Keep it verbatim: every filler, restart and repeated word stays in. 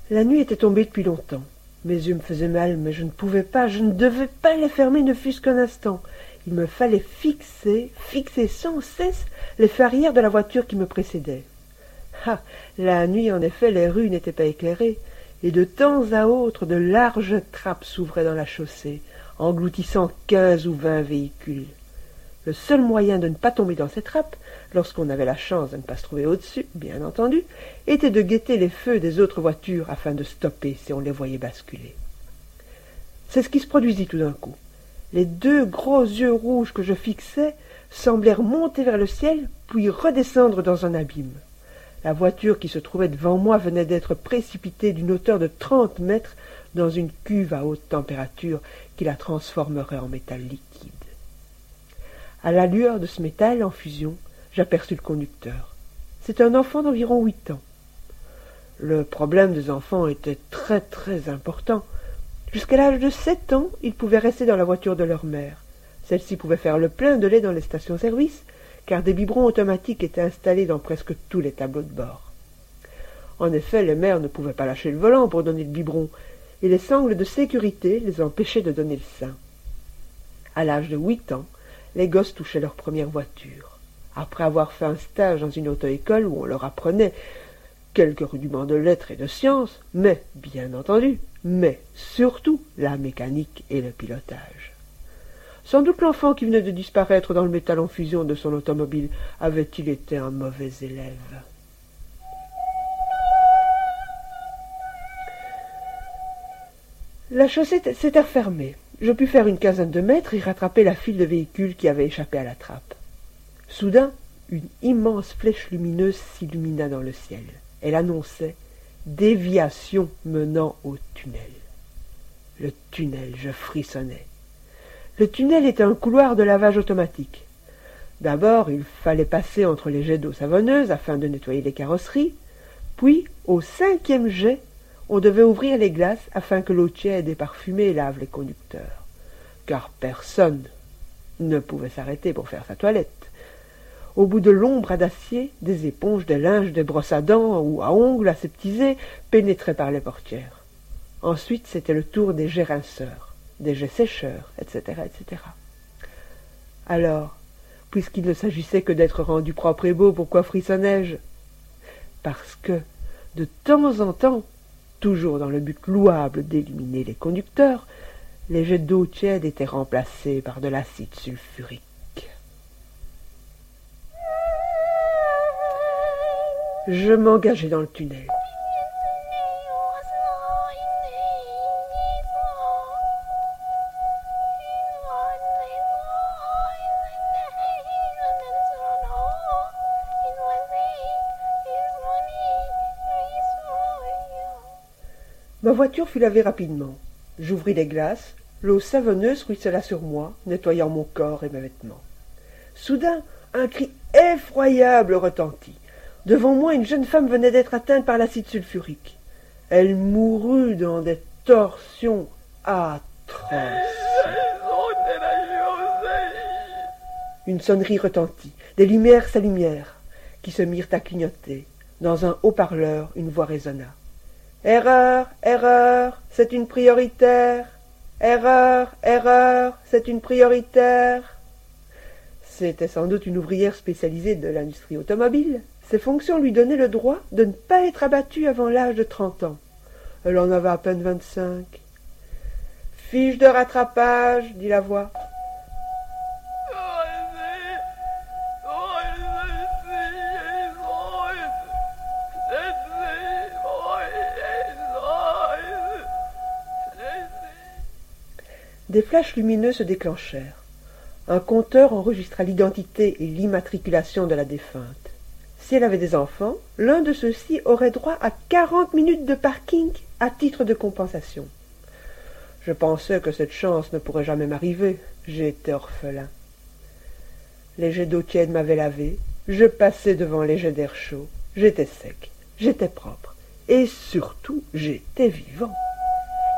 La nuit était tombée depuis longtemps. Mes yeux me faisaient mal, mais je ne pouvais pas, je ne devais pas les fermer ne fût-ce qu'un instant. Il me fallait fixer, fixer sans cesse les feux arrière de la voiture qui me précédait. Ah, la nuit, en effet, les rues n'étaient pas éclairées, et de temps à autre, de larges trappes s'ouvraient dans la chaussée, engloutissant quinze ou vingt véhicules. Le seul moyen de ne pas tomber dans ces trappes, lorsqu'on avait la chance de ne pas se trouver au-dessus, bien entendu, était de guetter les feux des autres voitures afin de stopper si on les voyait basculer. C'est ce qui se produisit tout d'un coup. Les deux gros yeux rouges que je fixais semblèrent monter vers le ciel, puis redescendre dans un abîme. La voiture qui se trouvait devant moi venait d'être précipitée d'une hauteur de trente mètres dans une cuve à haute température qui la transformerait en métal liquide. À la lueur de ce métal en fusion, j'aperçus le conducteur. C'est un enfant d'environ huit ans. Le problème des enfants était très très important. Jusqu'à l'âge de sept ans, ils pouvaient rester dans la voiture de leur mère. Celle-ci pouvait faire le plein de lait dans les stations-service, car des biberons automatiques étaient installés dans presque tous les tableaux de bord. En effet, les mères ne pouvaient pas lâcher le volant pour donner le biberon, et les sangles de sécurité les empêchaient de donner le sein. À l'âge de huit ans, les gosses touchaient leur première voiture. Après avoir fait un stage dans une auto-école où on leur apprenait quelques rudiments de lettres et de sciences, mais, bien entendu, mais surtout la mécanique et le pilotage. Sans doute l'enfant qui venait de disparaître dans le métal en fusion de son automobile avait-il été un mauvais élève. La chaussée s'était refermée. Je pus faire une quinzaine de mètres et rattraper la file de véhicules qui avait échappé à la trappe. Soudain, une immense flèche lumineuse s'illumina dans le ciel. Elle annonçait « Déviation menant au tunnel ». Le tunnel, je frissonnais. Le tunnel était un couloir de lavage automatique. D'abord, il fallait passer entre les jets d'eau savonneuse afin de nettoyer les carrosseries, puis, au cinquième jet, on devait ouvrir les glaces afin que l'eau tiède et parfumée lave les conducteurs, car personne ne pouvait s'arrêter pour faire sa toilette. Au bout de longs bras d'acier, des éponges, des linges, des brosses à dents ou à ongles aseptisés pénétraient par les portières. Ensuite, c'était le tour des jets rinceurs, des jets sécheurs, et cetera, et cetera. Alors, puisqu'il ne s'agissait que d'être rendu propre et beau, pourquoi frissonnais-je? Parce que, de temps en temps, toujours dans le but louable d'éliminer les conducteurs, les jets d'eau tiède étaient remplacés par de l'acide sulfurique. Je m'engageai dans le tunnel. Ma voiture fut lavée rapidement. J'ouvris les glaces, l'eau savonneuse ruissela sur moi, nettoyant mon corps et mes vêtements. Soudain, un cri effroyable retentit. Devant moi, une jeune femme venait d'être atteinte par l'acide sulfurique. Elle mourut dans des torsions atroces. Une sonnerie retentit, des lumières s'allumèrent, qui se mirent à clignoter. Dans un haut-parleur, une voix résonna. « Erreur, erreur, c'est une prioritaire. Erreur, erreur, c'est une prioritaire. » C'était sans doute une ouvrière spécialisée de l'industrie automobile. Ses fonctions lui donnaient le droit de ne pas être abattue avant l'âge de trente ans. Elle en avait à peine vingt-cinq. « Fiche de rattrapage, dit la voix. » Des flashs lumineux se déclenchèrent. Un compteur enregistra l'identité et l'immatriculation de la défunte. Si elle avait des enfants, l'un de ceux-ci aurait droit à quarante minutes de parking à titre de compensation. Je pensais que cette chance ne pourrait jamais m'arriver. J'étais orphelin. Les jets d'eau tiède m'avaient lavé. Je passais devant les jets d'air chaud. J'étais sec. J'étais propre. Et surtout, j'étais vivant.